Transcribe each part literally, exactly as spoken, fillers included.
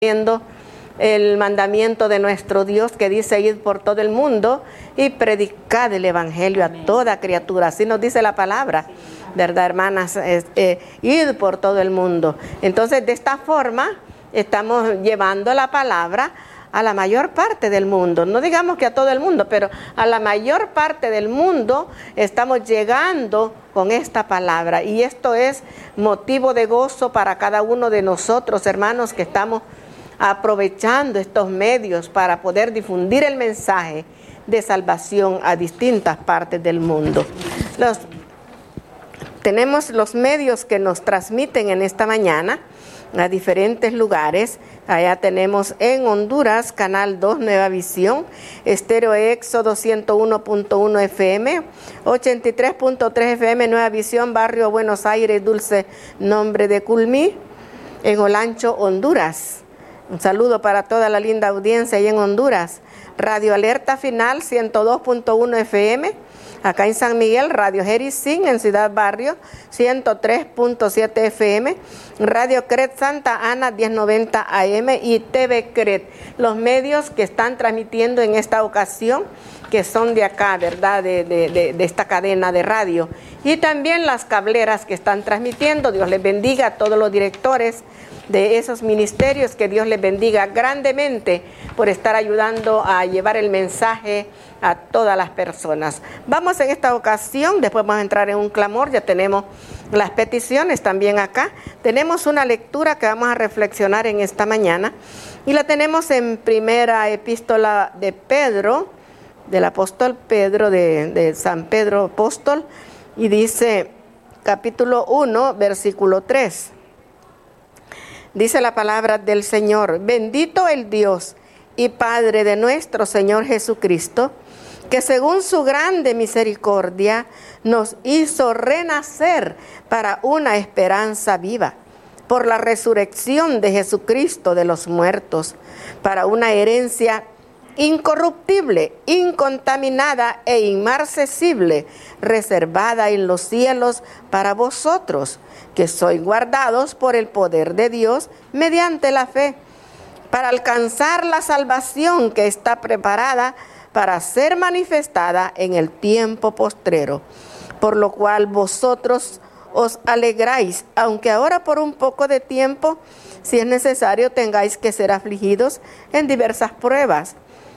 viendo el mandamiento de nuestro Dios que dice ir por todo el mundo y predicar el evangelio Amén. A toda criatura, así nos dice la palabra, sí. ¿Verdad, hermanas? Es, eh, ir por todo el mundo. Entonces, de esta forma estamos llevando la palabra a la mayor parte del mundo, no digamos que a todo el mundo, pero a la mayor parte del mundo estamos llegando con esta palabra, y esto es motivo de gozo para cada uno de nosotros, hermanos, que estamos aprovechando estos medios para poder difundir el mensaje de salvación a distintas partes del mundo. Los, tenemos los medios que nos transmiten en esta mañana a diferentes lugares. Allá tenemos en Honduras, Canal dos, Nueva Visión, Estéreo Éxodo ciento uno punto uno F M, ochenta y tres punto tres F M, Nueva Visión, Barrio Buenos Aires, Dulce Nombre de Culmí, en Olancho, Honduras. Un saludo para toda la linda audiencia ahí en Honduras. Radio Alerta Final ciento dos punto uno F M. Acá en San Miguel, Radio Jericín en Ciudad Barrio ciento tres punto siete F M. Radio Cret Santa Ana diez noventa A M y T V Cret. Los medios que están transmitiendo en esta ocasión, que son de acá, ¿verdad? De, de, de, de esta cadena de radio. Y también las cableras que están transmitiendo. Dios les bendiga a todos los directores de esos ministerios, que Dios les bendiga grandemente por estar ayudando a llevar el mensaje a todas las personas. Vamos en esta ocasión, después vamos a entrar en un clamor, ya tenemos las peticiones también acá. Tenemos una lectura que vamos a reflexionar en esta mañana y la tenemos en primera epístola de Pedro, del apóstol Pedro, de, de San Pedro apóstol, y dice capítulo uno, versículo tres. Dice la palabra del Señor: bendito el Dios y Padre de nuestro Señor Jesucristo, que según su grande misericordia nos hizo renacer para una esperanza viva, por la resurrección de Jesucristo de los muertos, para una herencia incorruptible, incontaminada e inmarcesible, reservada en los cielos para vosotros, que sois guardados por el poder de Dios mediante la fe, para alcanzar la salvación que está preparada para ser manifestada en el tiempo postrero, por lo cual vosotros os alegráis, aunque ahora por un poco de tiempo, si es necesario, tengáis que ser afligidos en diversas pruebas,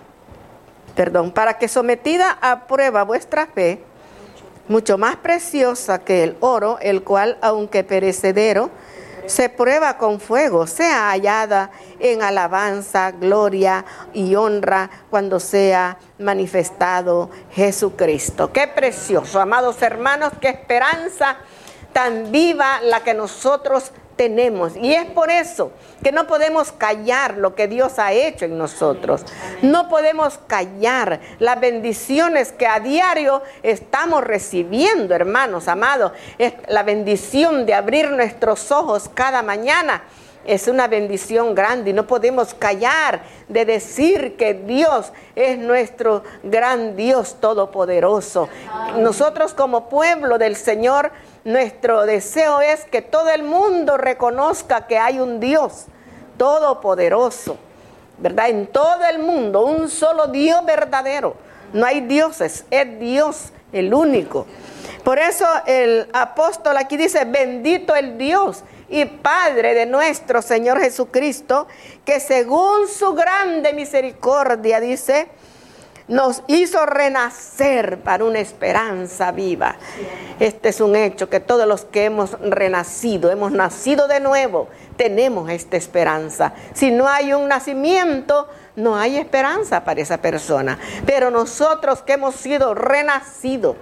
perdón, para que sometida a prueba vuestra fe, mucho más preciosa que el oro, el cual, aunque perecedero, se prueba con fuego, sea hallada en alabanza, gloria y honra cuando sea manifestado Jesucristo. Qué precioso, amados hermanos, qué esperanza tan viva la que nosotros tenemos, y es por eso que no podemos callar lo que Dios ha hecho en nosotros. No podemos callar las bendiciones que a diario estamos recibiendo, hermanos amados. Es la bendición de abrir nuestros ojos cada mañana. Es una bendición grande y no podemos callar de decir que Dios es nuestro gran Dios todopoderoso. Nosotros, como pueblo del Señor, nuestro deseo es que todo el mundo reconozca que hay un Dios todopoderoso, ¿verdad? En todo el mundo, un solo Dios verdadero. No hay dioses, es Dios el único. Por eso el apóstol aquí dice: bendito el Dios y Padre de nuestro Señor Jesucristo, que según su grande misericordia, dice, nos hizo renacer para una esperanza viva. Este es un hecho, que todos los que hemos renacido, hemos nacido de nuevo, tenemos esta esperanza. Si no hay un nacimiento, no hay esperanza para esa persona. Pero nosotros que hemos sido renacidos,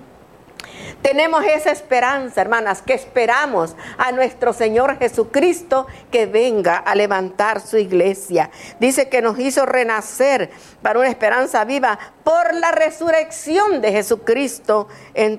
tenemos esa esperanza, hermanas, que esperamos a nuestro Señor Jesucristo que venga a levantar su iglesia. Dice que nos hizo renacer para una esperanza viva por la resurrección de Jesucristo entre,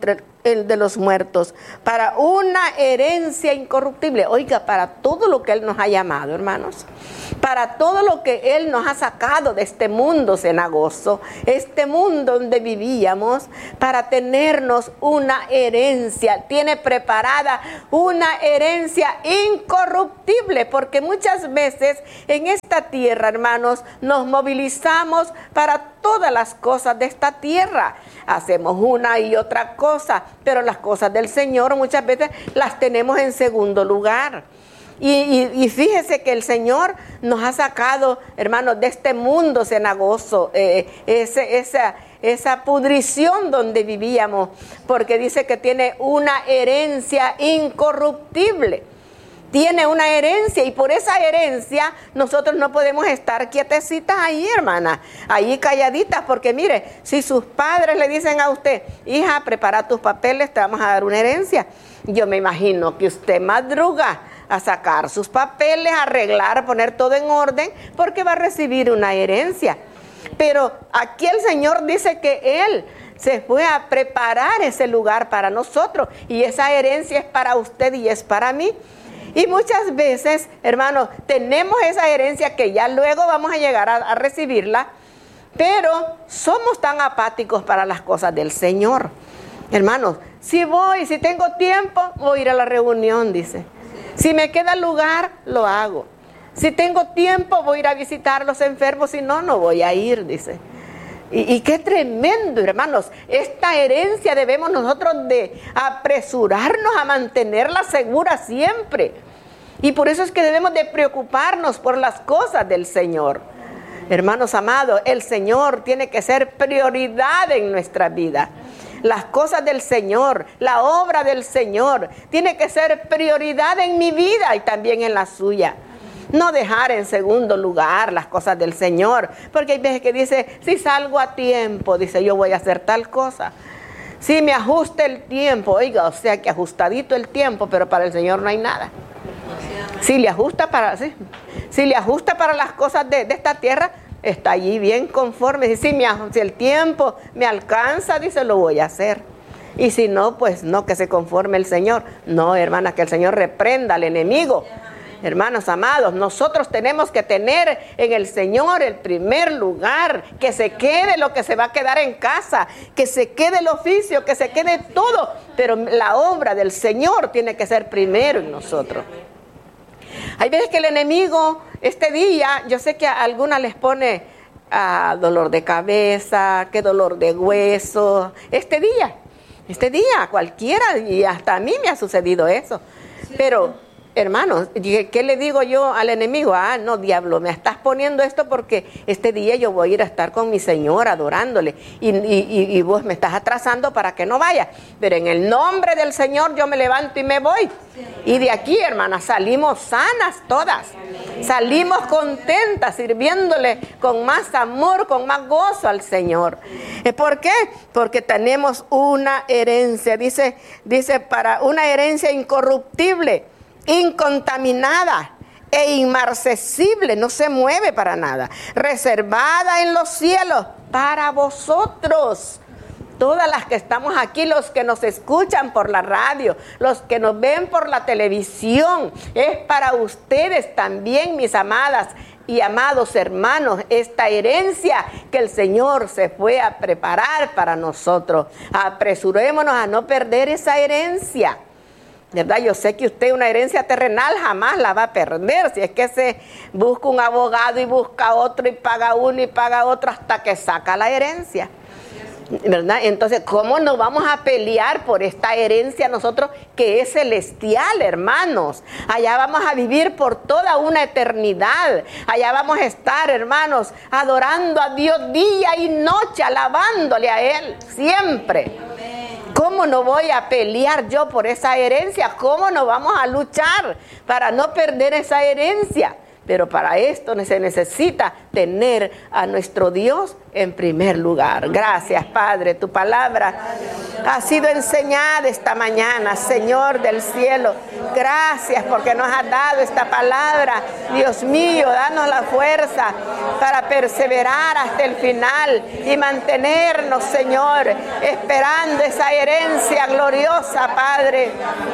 el de los muertos, para una herencia incorruptible. Oiga, para todo lo que Él nos ha llamado, hermanos, para todo lo que Él nos ha sacado de este mundo cenagoso, este mundo donde vivíamos, para tenernos una herencia. Tiene preparada una herencia incorruptible, porque muchas veces en esta tierra, hermanos, nos movilizamos para todas las cosas de esta tierra. Hacemos una y otra cosa, pero las cosas del Señor muchas veces las tenemos en segundo lugar. Y, y, y fíjese que el Señor nos ha sacado, hermanos, de este mundo cenagoso, eh, ese, esa, esa pudrición donde vivíamos, porque dice que tiene una herencia incorruptible. Tiene una herencia, y por esa herencia nosotros no podemos estar quietecitas ahí, hermana, ahí calladitas, porque mire, si sus padres le dicen a usted, hija, prepara tus papeles, te vamos a dar una herencia, yo me imagino que usted madruga a sacar sus papeles, a arreglar, a poner todo en orden, porque va a recibir una herencia. Pero aquí el Señor dice que Él se fue a preparar ese lugar para nosotros, y esa herencia es para usted y es para mí. Y muchas veces, hermanos, tenemos esa herencia que ya luego vamos a llegar a, a recibirla, pero somos tan apáticos para las cosas del Señor. Hermanos, si voy, si tengo tiempo, voy a ir a la reunión, dice. Si me queda lugar, lo hago. Si tengo tiempo, voy a ir a visitar a los enfermos, si no, no voy a ir, dice. Y, y qué tremendo, hermanos, esta herencia debemos nosotros de apresurarnos a mantenerla segura siempre. Y por eso es que debemos de preocuparnos por las cosas del Señor. Hermanos amados, el Señor tiene que ser prioridad en nuestra vida. Las cosas del Señor, la obra del Señor, tiene que ser prioridad en mi vida y también en la suya. No dejar en segundo lugar las cosas del Señor, porque hay veces que dice, si salgo a tiempo, dice, yo voy a hacer tal cosa. Si me ajusta el tiempo, oiga, o sea que ajustadito el tiempo, pero para el Señor no hay nada. Si le ajusta para, sí, si le ajusta para las cosas de, de esta tierra, está allí bien conforme. Dice, si, me, si el tiempo me alcanza, dice, lo voy a hacer. Y si no, pues no, que se conforme el Señor. No, hermana, que el Señor reprenda al enemigo. Hermanos amados, nosotros tenemos que tener en el Señor el primer lugar, que se quede lo que se va a quedar en casa, que se quede el oficio, que se quede todo, pero la obra del Señor tiene que ser primero en nosotros. Hay veces que el enemigo, este día, yo sé que a algunas les pone ah, dolor de cabeza, que dolor de hueso, este día, este día, cualquiera, y hasta a mí me ha sucedido eso, pero... Hermanos, ¿qué le digo yo al enemigo? Ah, no, diablo, me estás poniendo esto porque este día yo voy a ir a estar con mi Señor adorándole y, y, y vos me estás atrasando para que no vaya. Pero en el nombre del Señor yo me levanto y me voy. Y de aquí, hermanas, salimos sanas todas. Salimos contentas, sirviéndole con más amor, con más gozo al Señor. ¿Por qué? Porque tenemos una herencia, dice, dice para una herencia incorruptible, incontaminada e inmarcesible, no se mueve para nada, reservada en los cielos para vosotros. Todas las que estamos aquí, los que nos escuchan por la radio, los que nos ven por la televisión, es para ustedes también, mis amadas y amados hermanos, esta herencia que el Señor se fue a preparar para nosotros. Apresurémonos a no perder esa herencia. ¿Verdad? Yo sé que usted una herencia terrenal jamás la va a perder, si es que se busca un abogado y busca otro y paga uno y paga otro hasta que saca la herencia, ¿verdad? Entonces, ¿cómo nos vamos a pelear por esta herencia nosotros que es celestial, hermanos? Allá vamos a vivir por toda una eternidad, allá vamos a estar, hermanos, adorando a Dios día y noche, alabándole a Él siempre. ¿Cómo no voy a pelear yo por esa herencia? ¿Cómo no vamos a luchar para no perder esa herencia? Pero para esto se necesita tener a nuestro Dios en primer lugar. Gracias, Padre. Tu palabra ha sido enseñada esta mañana, Señor del cielo. Gracias porque nos has dado esta palabra. Dios mío, danos la fuerza para perseverar hasta el final y mantenernos, Señor, esperando esa herencia gloriosa, Padre.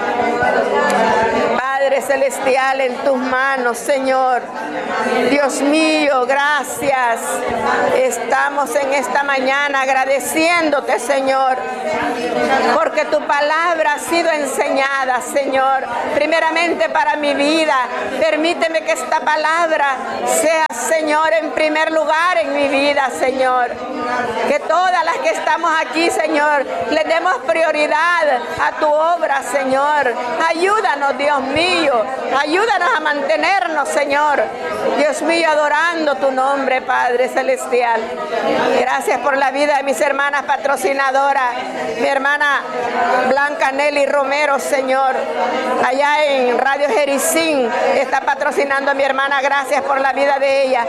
Padre celestial, en tus manos, Señor. Dios mío, gracias. Estamos en esta mañana agradeciéndote, Señor, porque tu palabra ha sido enseñada, Señor, primeramente para mi vida. Permíteme que esta palabra sea, Señor, en primer lugar en mi vida, Señor. Que todas las que estamos aquí, Señor, le demos prioridad a tu obra, Señor. Ayúdanos, Dios mío. Ayúdanos a mantenernos, Señor. Dios mío, adorando tu nombre, Padre celestial. Gracias por la vida de mis hermanas patrocinadoras. Mi hermana Blanca Nelly Romero, Señor, allá en Radio Jericín, está patrocinando a mi hermana. Gracias por la vida de ella.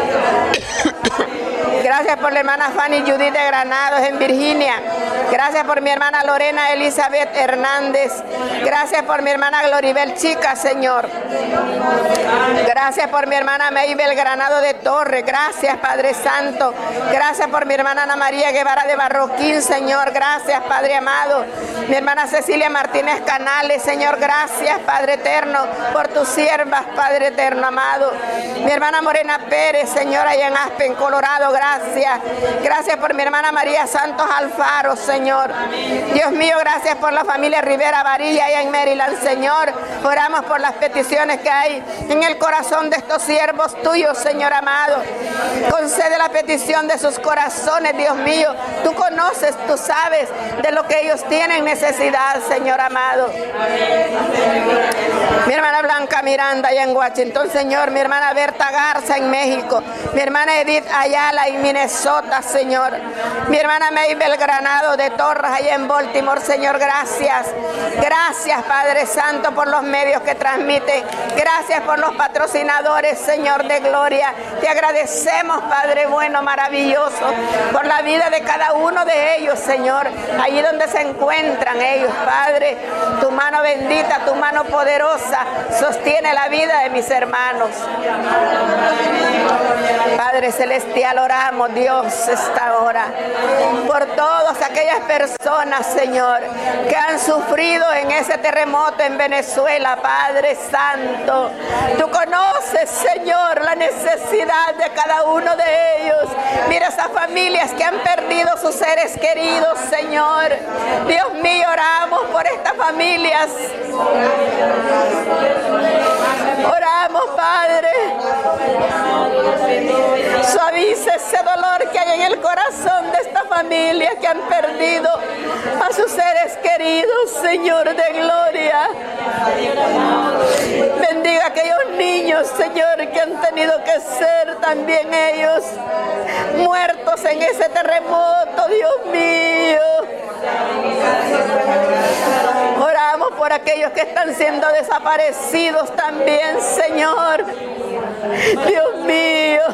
Gracias por la hermana Fanny Judith de Granados en Virginia. Gracias por mi hermana Lorena Elizabeth Hernández. Gracias por mi hermana Gloribel Chica, Señor. Gracias por mi hermana Maybel Granado de Torre. Gracias, Padre Santo. Gracias por mi hermana Ana María Guevara de Barroquín, Señor. Gracias, Padre amado. Mi hermana Cecilia Martínez Canales, Señor. Gracias, Padre eterno, por tus siervas, Padre eterno amado. Mi hermana Morena Pérez, Señor, allá en Aspen, Colorado. Gracias. Gracias por mi hermana María Santos Alfaro, Señor. Dios mío, gracias por la familia Rivera Varilla allá en Maryland, Señor. Oramos por las peticiones que hay en el corazón de estos siervos tuyos, Señor amado. Concede la petición de sus corazones, Dios mío. Tú conoces, tú sabes de lo que ellos tienen necesidad, Señor amado. Mi hermana Blanca Miranda allá en Washington, Señor. Mi hermana Berta Garza en México. Mi hermana Edith Ayala en Minnesota, Señor. Mi hermana Maybel Granado de Torres allá en Baltimore, Señor. Gracias. Gracias, Padre Santo, por los medios que transmiten. Gracias por los patrocinadores, Señor de gloria. Te agradecemos, Padre bueno, maravilloso, por la vida de cada uno de ellos, Señor. Allí donde se encuentran ellos, Padre. Tu mano bendita, tu mano poderosa sostiene la vida de mis hermanos. Padre celestial, oramos, Dios, esta hora por todas aquellas personas, Señor, que han sufrido en ese terremoto en Venezuela, Padre Santo. Tú conoces, Señor, la necesidad de cada uno de ellos. Mira esas familias que han perdido sus seres queridos, Señor. Dios mío, oramos por estas familias. Oramos, Padre. Suavice ese dolor que hay en el corazón de esta familia que han perdido a sus seres queridos, Señor de gloria. Bendiga a aquellos niños, Señor, que han tenido que ser también ellos muertos en ese terremoto, Dios mío. Oramos por aquellos que están siendo desaparecidos también, Señor. Dios mío.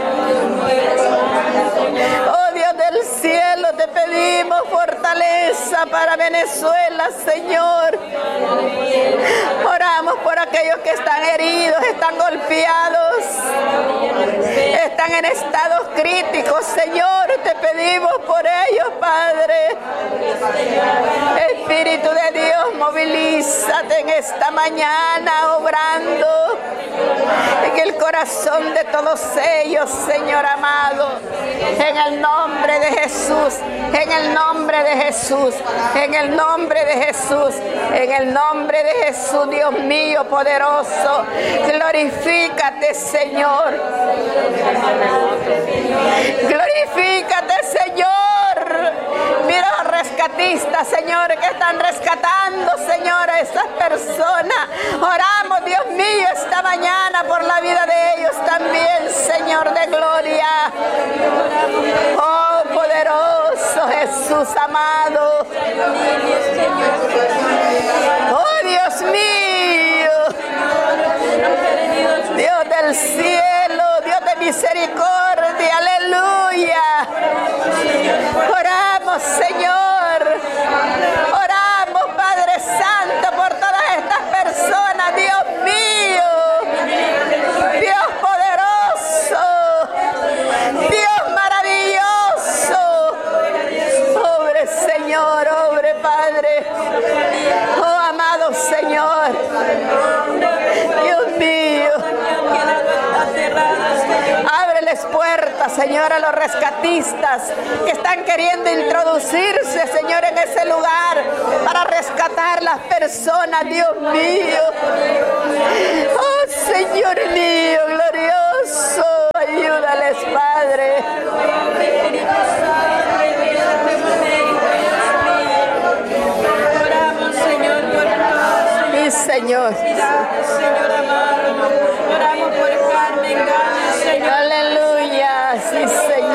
Oh Dios del cielo, te pedimos fortaleza para Venezuela, Señor. Oramos por aquellos que están heridos, están golpeados, están en estados críticos, Señor. Te pedimos por ellos, Padre. Espíritu de Dios, movilízate en esta mañana, obrando en el corazón de todos ellos, Señor amado. En el nombre de Jesús, en el nombre de Jesús, en el nombre de Jesús, en el nombre de Jesús, Dios mío poderoso. Glorifícate, Señor. Glorifícate, Señor. Mira a los rescatistas, Señor, que están rescatando, Señor, a estas personas. Oramos, Dios mío, esta mañana por la vida de ellos también, Señor de gloria. Oh, poderoso Jesús amado. Oh, Dios mío. Dios del del cielo, Dios de misericordia, aleluya. Oramos, Señor, oramos, Padre Santo, por todas estas personas, Dios mío, Dios poderoso, Dios maravilloso. Obre, Señor, obre, Padre. Oh, amado Señor, Dios mío, ábreles puertas, Señor, a los rescatistas que están queriendo introducirse, Señor, en ese lugar para rescatar las personas, Dios mío. Oh, Señor mío, glorioso, ayúdales, Padre. Sí, Señor. Señor amado, oramos por Carmen Gámez, Señor. Aleluya, sí,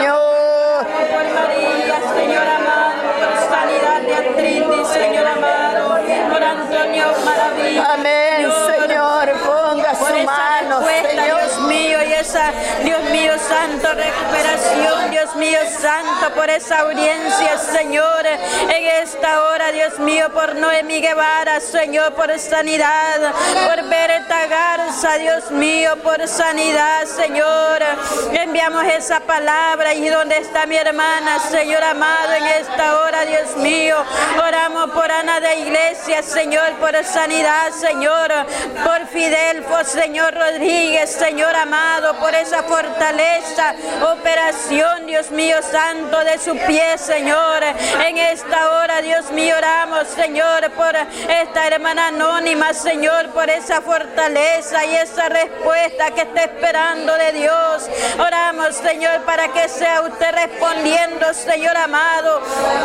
Señor. Por María, Señor amado, por sanidad de artritis, Señor amado, por Antonio Maravilla. Amén, Señor, ponga Por su esa mano, respuesta, Señor. Dios mío, y esa, Dios mío santo, recuperación, Dios mío santo, por esa audiencia, Señor, en esta hora, Dios mío, por Noemí Guevara, Señor, por sanidad, por Berta Garza, Dios mío, por sanidad, Señor. Enviamos esa palabra y donde está mi hermana, Señor amado, en esta hora, Dios mío, oramos por Ana de Iglesia, Señor, por sanidad, Señor, por Fidelfo, Señor Rodríguez, Señor amado, por esa fortaleza, operación, Dios mío santo, de su pie, Señor. En esta hora, Dios mío, oramos, Señor, por esta hermana anónima, Señor, por esa fortaleza y esa respuesta que está esperando de Dios. Oramos, Señor, para que sea usted respondiendo, Señor amado.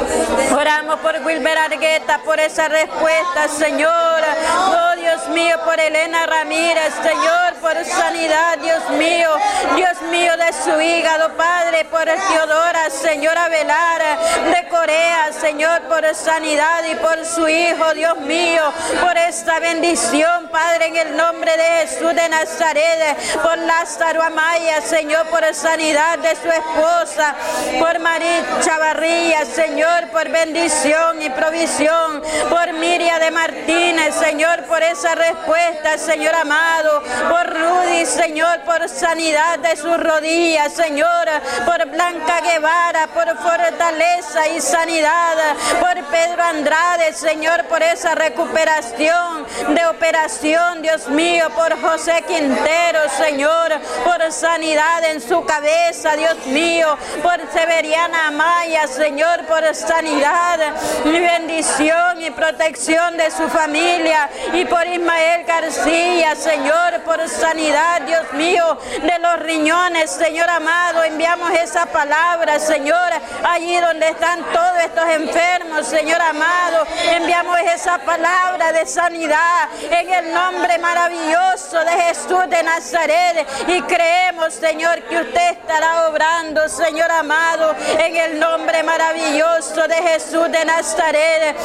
Oramos por Wilber Argueta, por esa respuesta, Señor. Oh, Dios mío, por Elena Ramírez, Señor, por sanidad, Dios mío, Dios mío, de su hígado, Padre, por Teodora, Señor Avelar, de Corea, Señor, por sanidad y por su hijo, Dios mío, por esta bendición, Padre, en el nombre de Jesús de Nazaret, por Lázaro Amaya, Señor, por sanidad de su esposa, por María Chavarría, Señor, por bendición y provisión, por Miriam de Martínez, Señor, por esa respuesta, Señor amado, por Rudy, Señor, por sanidad de sus rodillas, Señor, por Blanca Guevara, por fortaleza y sanidad, por Pedro Andrade, Señor, por esa recuperación de operación, Dios mío, por José Quintero, Señor, por sanidad en su cabeza, Dios mío, por Severiana Amaya, Señor, por sanidad y bendición y protección de su familia, y por Ismael García, Señor, por sanidad, Dios mío, de los riñones, Señor amado. Enviamos esa palabra, Señor, allí donde están todos estos enfermos, Señor amado. Enviamos esa palabra de sanidad en el nombre maravilloso de Jesús de Nazaret, y creemos, Señor, que usted estará obrando, Señor amado, en el nombre maravilloso de Jesús de Nazaret.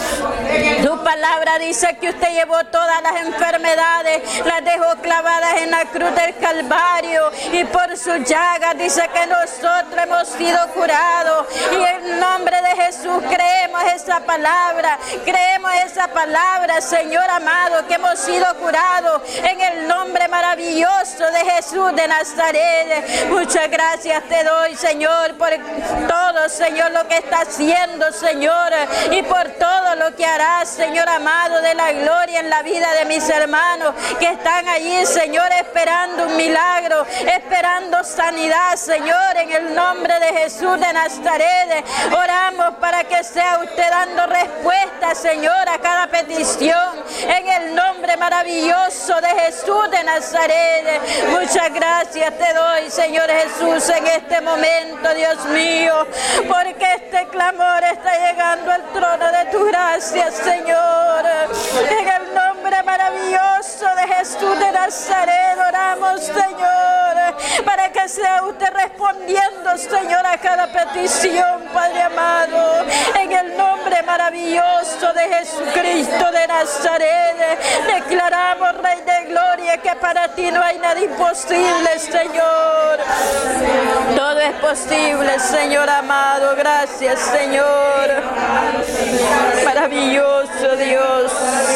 Tu palabra dice que usted llevó todas las enfermedades, las dejó clavadas en la cruz del Calvario, y por su llaga dice que nosotros hemos sido curados. Y en el nombre de Jesús creemos esa palabra, creemos esa palabra, Señor amado, que hemos sido curados en el nombre maravilloso de Jesús de Nazaret. Muchas gracias te doy, Señor, por todo, Señor, lo que está haciendo, Señor, y por todo lo que harás, Señor amado, de la gloria en la vida de mis hermanos que están allí, Señor, esperando un milagro, esperando sanidad, Señor, en el nombre de Jesús de Nazaret. Oramos para que sea usted dando respuesta, Señor, a cada petición, en el nombre maravilloso de Jesús de Nazaret. Muchas gracias te doy, Señor Jesús, en este momento, Dios mío, porque este clamor está llegando al trono de tu gracia, Señor. En el nombre maravilloso de Jesús de Nazaret oramos, Señor, para que sea usted respondiendo Respondenos, Señor, a cada petición, Padre amado, en el nombre maravilloso de Jesucristo de Nazaret. Declaramos, Rey de Gloria, que para ti no hay nada imposible, Señor. Todo es posible, Señor amado. Gracias, Señor. Maravilloso Dios.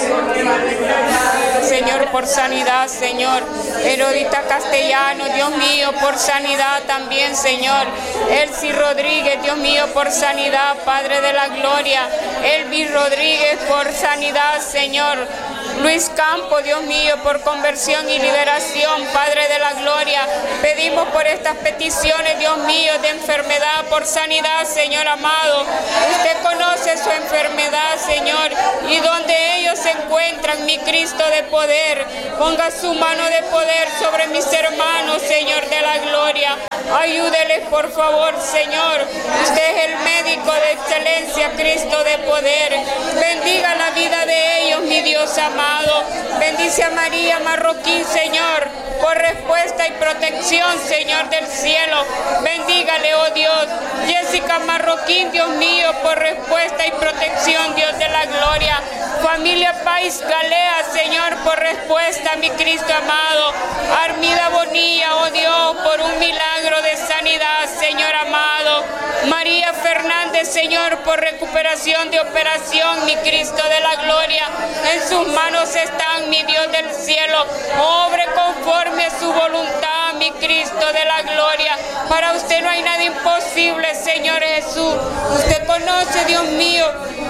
Señor, por sanidad, Señor. Herodita Castellano, Dios mío, por sanidad también, Señor. Elsie Rodríguez, Dios mío, por sanidad, Padre de la Gloria. Elvis Rodríguez, por sanidad, Señor. Luis Campo, Dios mío, por conversión y liberación, Padre de la Gloria. Pedimos por estas peticiones, Dios mío, de enfermedad, por sanidad, Señor amado. Usted conoce su enfermedad, Señor, y donde ellos se encuentran, mi Cristo de poder, ponga su mano de poder sobre mis hermanos, Señor de la Gloria. Ayúdeles, por favor, Señor. Usted es el médico de excelencia, Cristo de poder. Bendiga la vida de ellos, mi Dios amado. Bendice a María Marroquín, Señor, por respuesta y protección, Señor del cielo. Bendígale, oh Dios. Jessica Marroquín, Dios mío, por respuesta y protección, Dios de la gloria. Familia País Galea, Señor, por respuesta, mi Cristo amado. Armida Bonilla, oh Dios, por un milagro de sanidad, Señor amado. María Fernández, Señor, por recuperación de operación, mi Cristo de la gloria. En sus manos están, mi Dios del cielo. Obre conforme a su voluntad, mi Cristo de la gloria. Para usted no hay nada imposible, Señor Jesús. Usted conoce, Dios mío,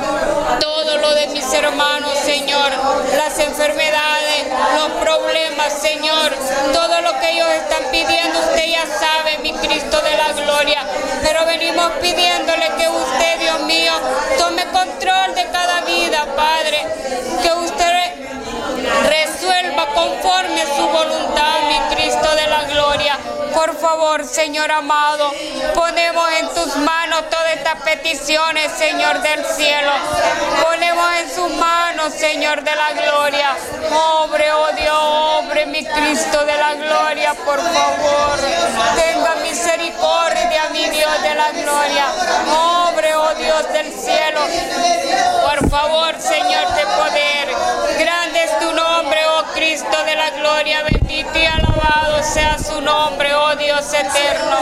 todo lo de mis hermanos, Señor. Las enfermedades, los problemas, Señor. Todo lo que ellos están pidiendo, usted ya sabe, mi Cristo de la gloria. Pero venimos pidiéndole que usted, Dios mío, tome control de cada vida, Padre. Que usted resuelva conforme a su voluntad, mi Cristo de la gloria. Por favor, Señor amado, ponemos en tus manos todas estas peticiones, Señor del cielo. Ponemos en sus manos, Señor de la gloria. Obre, oh Dios, obre, mi Cristo de la gloria, por favor. Tenga misericordia, mi Dios de la gloria. Obre, oh Dios del cielo. Por favor, Señor de poder. Grande es tu nombre, oh Cristo de la gloria. Bendito y alabado sea su nombre, oh Dios eterno.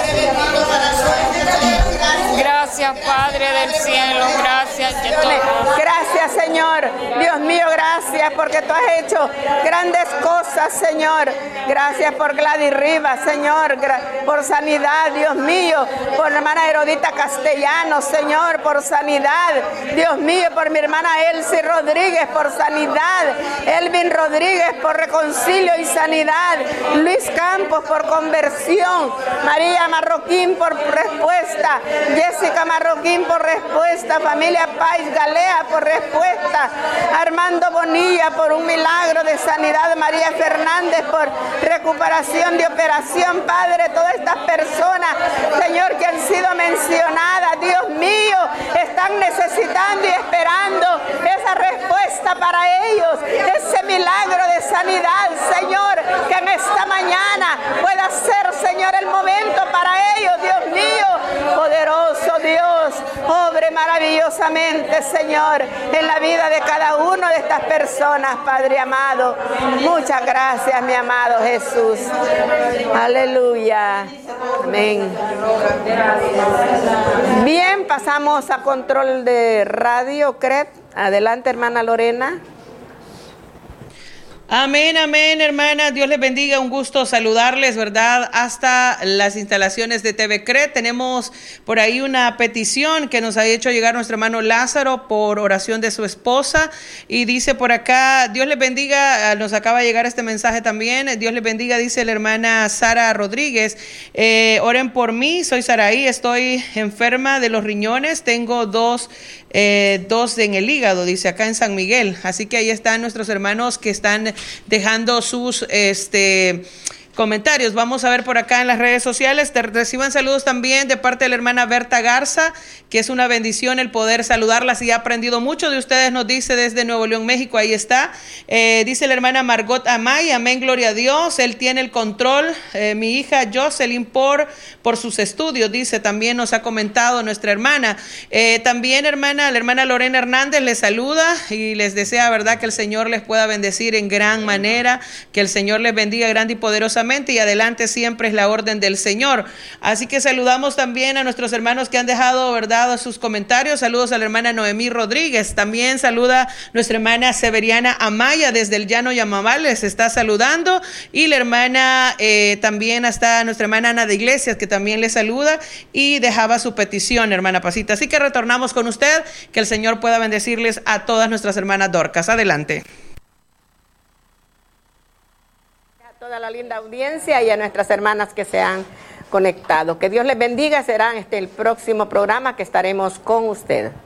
Gracias, Padre del cielo. Gracias, gracias, Señor. Dios mío, gracias porque tú has hecho grandes cosas, Señor. Gracias por Gladys Rivas, Señor, por sanidad, Dios mío, por la hermana Herodita Castellano, Señor, por sanidad. Dios mío, por mi hermana Elsie Rodríguez, por sanidad. Elvin Rodríguez, por reconcilio y sanidad. Luis Campos, por conversión. María Marroquín, por respuesta. Jessica Marroquín, por respuesta. Familia País Galea, por respuesta. Armando Bonilla, por un milagro de sanidad. María Fernández, por recuperación de operación. Padre, todas estas personas, Señor, que han sido mencionadas, Dios mío, están necesitando y esperando esa respuesta para ellos, ese milagro de sanidad, Señor, que en esta mañana pueda ser, Señor, el momento para ellos, Dios mío, poderoso Dios, obre maravillosamente, Señor, en la vida de cada una de estas personas, Padre amado. Muchas gracias, mi amado Jesús. Aleluya. Amén. Bien, pasamos a control de radio, C R E P. Adelante, hermana Lorena. Amén, amén, hermanas. Dios les bendiga. Un gusto saludarles, ¿verdad? Hasta las instalaciones de T V C R E T. Tenemos por ahí una petición que nos ha hecho llegar nuestro hermano Lázaro por oración de su esposa. Y dice por acá, Dios les bendiga. Nos acaba de llegar este mensaje también. Dios les bendiga, dice la hermana Sara Rodríguez. Eh, oren por mí. Soy Saraí. Estoy enferma de los riñones. Tengo dos Eh, dos en el hígado, dice acá en San Miguel. Así que ahí están nuestros hermanos que están dejando sus este comentarios. Vamos a ver por acá en las redes sociales. Te reciban saludos también de parte de la hermana Berta Garza, que es una bendición el poder saludarlas y ha aprendido mucho de ustedes, nos dice desde Nuevo León, México. Ahí está. Eh, dice la hermana Margot Amay, amén, gloria a Dios. Él tiene el control. Eh, mi hija Jocelyn por, por sus estudios, dice, también nos ha comentado nuestra hermana. Eh, también, hermana, la hermana Lorena Hernández les saluda y les desea, verdad, que el Señor les pueda bendecir en gran manera, que el Señor les bendiga grande y poderosamente, y adelante siempre es la orden del Señor. Así que saludamos también a nuestros hermanos que han dejado, verdad, sus comentarios. Saludos a la hermana Noemí Rodríguez. También saluda nuestra hermana Severiana Amaya desde el Llano Yamabal, les está saludando. Y la hermana, eh, también está nuestra hermana Ana de Iglesias, que también le saluda y dejaba su petición, hermana Pasita. Así que retornamos con usted, que el Señor pueda bendecirles a todas nuestras hermanas Dorcas. Adelante. A toda la linda audiencia y a nuestras hermanas que se han conectado. Que Dios les bendiga. Será este el próximo programa que estaremos con usted.